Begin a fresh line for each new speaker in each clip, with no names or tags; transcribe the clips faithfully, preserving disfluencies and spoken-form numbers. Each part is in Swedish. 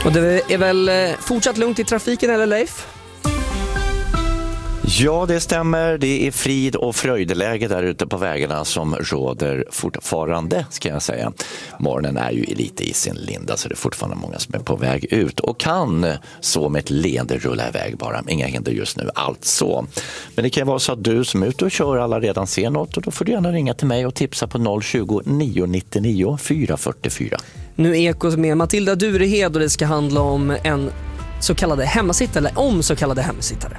Och det är väl fortsatt lugnt i trafiken, eller Leif?
Ja, det stämmer. Det är frid och fröjdeläge där ute på vägarna som råder fortfarande, ska jag säga. Morgonen är ju lite i sin linda, så det är fortfarande många som är på väg ut och kan så med ett leende rulla iväg bara. Inga hinder just nu, alltså. Men det kan vara så att du som är ute och kör alla redan ser något, och då får du gärna ringa till mig och tipsa på noll tjugo, nio nittionio, fyra fyrtiofyra.
Nu är Ekot med Matilda Durehed och det ska handla om en så kallad hemmasittare, eller om så kallade hemmasittare.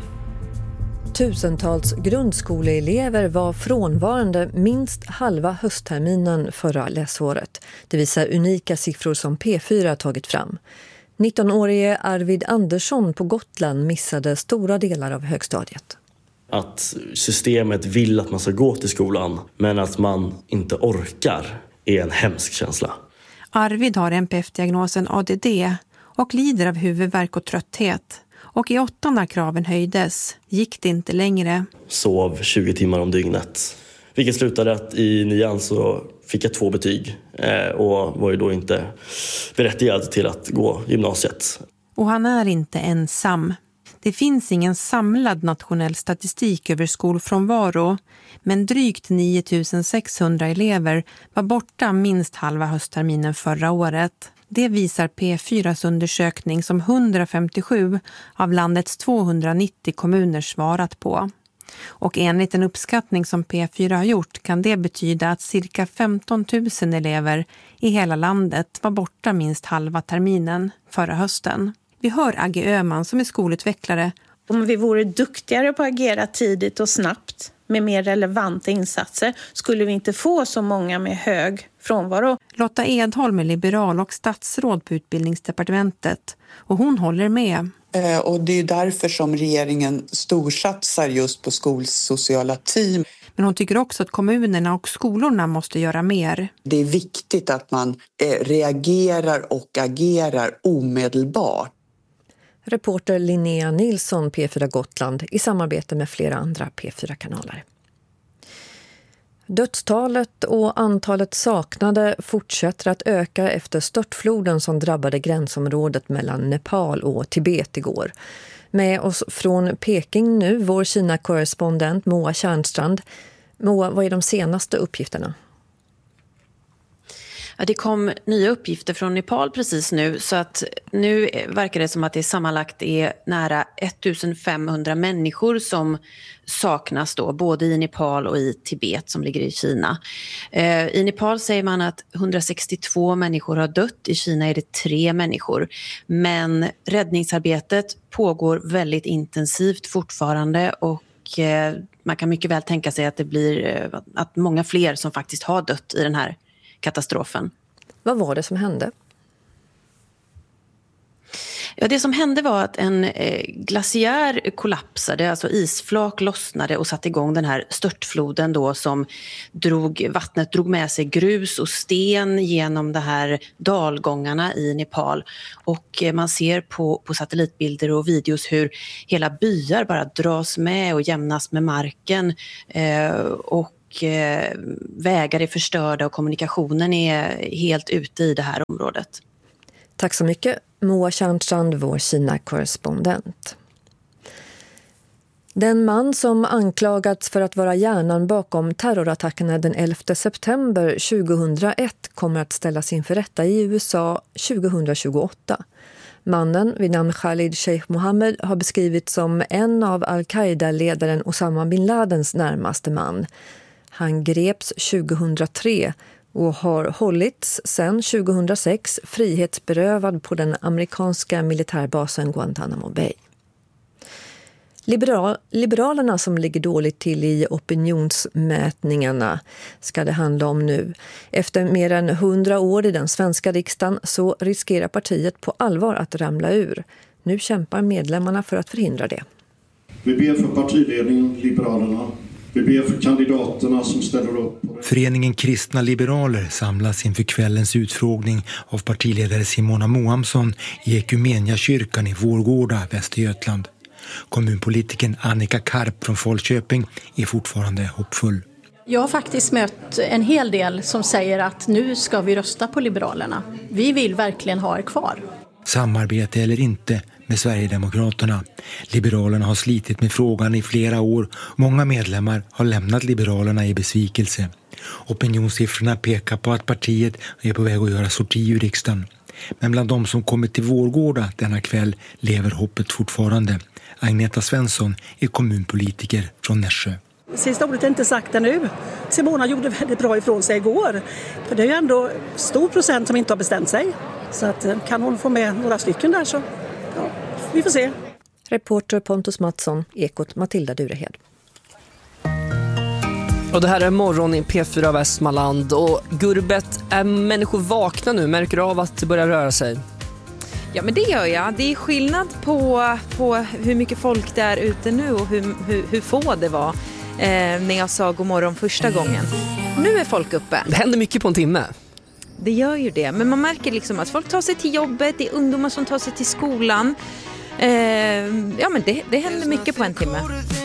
Tusentals grundskoleelever var frånvarande minst halva höstterminen förra läsåret. Det visar unika siffror som P fyra tagit fram. nittonårige Arvid Andersson på Gotland missade stora delar av högstadiet.
Att systemet vill att man ska gå till skolan, men att man inte orkar, är en hemsk känsla.
Arvid har N P F-diagnosen A D D och lider av huvudvärk och trötthet. Och i åttan när kraven höjdes gick det inte längre.
Sov tjugo timmar om dygnet. Vilket slutade att i nian så fick jag två betyg. Och var ju då inte berättigad till att gå gymnasiet.
Och han är inte ensam. Det finns ingen samlad nationell statistik över skolfrånvaro. Men drygt nio tusen sexhundra elever var borta minst halva höstterminen förra året. Det visar P fyras undersökning som hundrafemtiosju av landets tvåhundranittio kommuner svarat på. Och enligt en uppskattning som P fyra har gjort kan det betyda att cirka femton tusen elever i hela landet var borta minst halva terminen förra hösten. Vi hör Agge Öhman som är skolutvecklare.
Om vi vore duktigare på att agera tidigt och snabbt med mer relevanta insatser skulle vi inte få så många med hög frånvaro.
Lotta Edholm är liberal och statsråd på utbildningsdepartementet, och hon håller med.
Eh, och det är därför som regeringen storsatsar just på skolsociala team.
Men hon tycker också att kommunerna och skolorna måste göra mer.
Det är viktigt att man eh, reagerar och agerar omedelbart.
Reporter Linnea Nilsson, P fyra Gotland, i samarbete med flera andra P fyra-kanaler. Dödstalet och antalet saknade fortsätter att öka efter störtfloden som drabbade gränsområdet mellan Nepal och Tibet igår. Med oss från Peking nu, vår Kina-korrespondent Moa Tjärnstrand. Moa, vad är de senaste uppgifterna?
Ja, det kom nya uppgifter från Nepal precis nu, så att nu verkar det som att det sammanlagt är nära femtonhundra människor som saknas då, både i Nepal och i Tibet som ligger i Kina. Eh, I Nepal säger man att hundrasextiotvå människor har dött, i Kina är det tre människor. Men räddningsarbetet pågår väldigt intensivt fortfarande, och eh, man kan mycket väl tänka sig att det blir eh, att många fler som faktiskt har dött i den här katastrofen.
Vad var det som hände?
Ja, det som hände var att en eh, glaciär kollapsade, alltså isflak lossnade och satte igång den här störtfloden då, som drog, vattnet drog med sig grus och sten genom de här dalgångarna i Nepal. Och eh, man ser på, på satellitbilder och videos hur hela byar bara dras med och jämnas med marken, eh, och vägar är förstörda och kommunikationen är helt ute i det här området.
Tack så mycket, Moa Tjärnstrand, vår Kina-korrespondent. Den man som anklagats för att vara hjärnan bakom terrorattackerna den elfte september tjugohundraett kommer att ställas inför rätta i U S A tjugohundratjugoåtta. Mannen vid namn Khalid Sheikh Mohammed har beskrivits som en av al-Qaida-ledaren Osama bin Ladens närmaste man. Han greps tjugohundratre och har hållits sedan tjugohundrasex frihetsberövad på den amerikanska militärbasen Guantanamo Bay. Liberal, Liberalerna som ligger dåligt till i opinionsmätningarna ska det handla om nu. Efter mer än hundra år i den svenska riksdagen så riskerar partiet på allvar att ramla ur. Nu kämpar medlemmarna för att förhindra det.
Vi ber för partiledningen, Liberalerna. Vi ber för kandidaterna som ställer upp.
Föreningen Kristna Liberaler samlas inför kvällens utfrågning av partiledare Simona Mohamsson i Ekumeniakyrkan i Vårgårda, Västergötland. Kommunpolitiken Annika Karp från Folköping är fortfarande hoppfull.
Jag har faktiskt mött en hel del som säger att nu ska vi rösta på Liberalerna. Vi vill verkligen ha er kvar.
Samarbete eller inte med Sverigedemokraterna. Liberalerna har slitit med frågan i flera år. Många medlemmar har lämnat Liberalerna i besvikelse. Opinionssiffrorna pekar på att partiet är på väg att göra sorti ur riksdagen. Men bland de som kommit till Vårgårda denna kväll lever hoppet fortfarande. Agneta Svensson är kommunpolitiker från Nässjö.
Sista ordet är inte sagt ännu. Simona gjorde väldigt bra ifrån sig igår. För det är ju ändå stor procent som inte har bestämt sig. Så att, kan hon få med några stycken där så ja, vi får se.
Reporter Pontus Mattsson, Ekot Matilda Durehed.
Och det här är morgon i P fyra Västmanland. Och Gurbet, är människor vakna nu? Märker du av att det börjar röra sig?
Ja, men det gör jag. Det är skillnad på, på hur mycket folk det är ute nu och hur, hur, hur få det var eh, när jag sa god morgon första gången. Nu är folk uppe.
Det händer mycket på en timme.
Det gör ju det. Men man märker liksom att folk tar sig till jobbet. Det är ungdomar som tar sig till skolan. Eh, ja, men det, det händer mycket på en timme.